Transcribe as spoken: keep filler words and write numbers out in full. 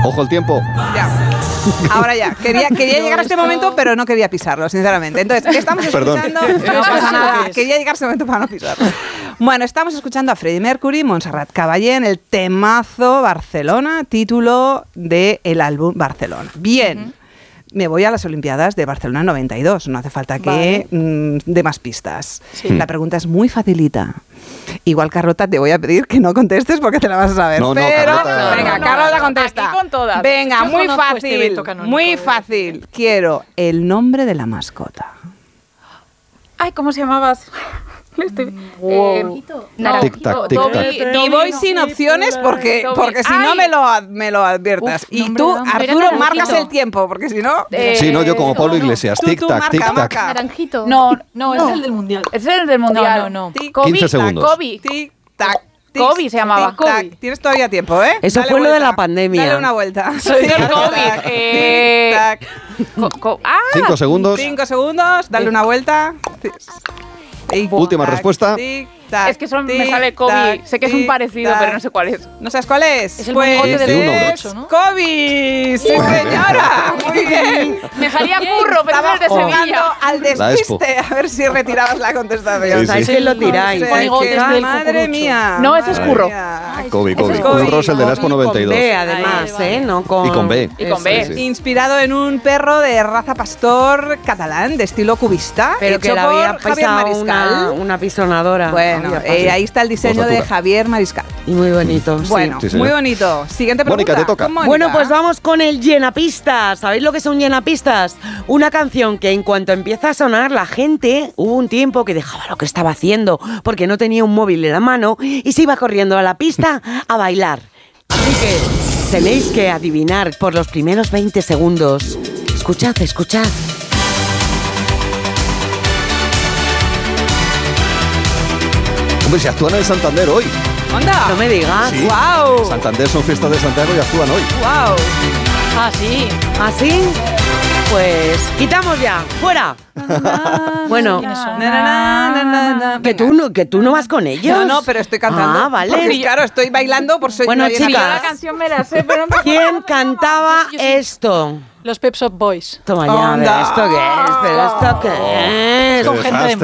Ojo el tiempo. Ya. Ahora ya. Quería, quería llegar a este momento, pero no quería pisarlo, sinceramente. Entonces, estamos escuchando... Perdón. No pasa nada. Quería llegar a este momento para no pisarlo. Bueno, estamos escuchando a Freddie Mercury, Montserrat Caballé, en el temazo Barcelona, título del álbum Barcelona. Bien. Uh-huh. Me voy a las Olimpiadas de Barcelona noventa y dos. No hace falta que vale. mm, dé más pistas. Sí. La pregunta es muy facilita. Igual, Carlota, te voy a pedir que no contestes porque te la vas a saber. No, no, pero, Carlota. venga, no, no, Carlota no, contesta. Aquí con todas. Venga, Yo muy fácil. Este muy fácil. Quiero el nombre de la mascota. Ay, ¿cómo se llamaba? Estoy, wow. eh, no, tic tac, tic tac. Y voy sin opciones porque, porque si no me lo, me lo adviertas. Uf, y tú, Arturo, marcas el tiempo, porque si no... Eh, sí, no, yo como Pablo Iglesias. Tú, tic tú, tac, marca, tic tac. marca. Naranjito. No, no, no, es el del Mundial. Es el del Mundial. No, no, no. quince segundos. Kobe. Tic tac. Kobe se llamaba. Kobe. Tienes todavía tiempo, ¿eh? Eso Dale fue vuelta. lo de la pandemia. Dale una vuelta. Soy del COVID. Eh, Tic tac. Co, co, ah, Cinco segundos. Cinco segundos. Dale una vuelta. Tic, Última tac, respuesta. Tic, tac, es que solo tic, me sale Kobe. Tac, sé que es un parecido, tac. pero no sé cuál es. ¿No sabes cuál es? Es el pues monigote del es ocho, ¿no? Kobe. Sí, señora. Muy bien. Me salía curro, pero Estaba es de jugando Sevilla. al despiste. A ver si retirabas la contestación. Sí, ¿Sabéis sí. que lo tiráis? O sea, Monigotes que, del madre cucurucho. mía. No, ese es madre curro. mía. Kobe, Kobe. Ese es Kobe. Un Rosel de la Expo noventa y dos. Con B, además, Vale, ¿eh? No con... Y con B. Y con B. Sí, sí. Inspirado en un perro de raza pastor catalán de estilo cubista, Pero hecho que le había por Javier pasado Mariscal. una, una pisonadora. Bueno, Había eh, ahí está el diseño de Posatura. Javier Mariscal. Y muy bonito, sí. Bueno, Sí, señor. muy bonito. Siguiente pregunta. Mónica, te toca. Con Mónica. Bueno, pues vamos con el llenapistas. ¿Sabéis lo que son llenapistas? Una canción que en cuanto empieza a sonar, la gente, hubo un tiempo que dejaba lo que estaba haciendo porque no tenía un móvil en la mano y se iba corriendo a la pista a bailar. Así que tenéis que adivinar por los primeros veinte segundos. Escuchad, escuchad. Hombre, si actúan en Santander hoy. ¡Onda! No me digas. Sí. ¡Guau! Santander son fiestas de Santiago y actúan hoy. ¡Guau! Ah, sí. ¿Así? Pues quitamos ya. ¡Fuera! Bueno, ¿Quiénes son? Na, na, na, na, na. que tú, no, que tú no vas con ellos. No, no, pero estoy cantando. Ah, vale. Porque, claro, estoy bailando por ser Bueno, una llena chicas. cara. La canción me la sé, pero no me ¿Quién cantaba esto? Los Pep Shop Boys. Toma ya, a ver, Onda. ¿esto qué es? ¿Pero esto qué es? Con Qué gente de desastre.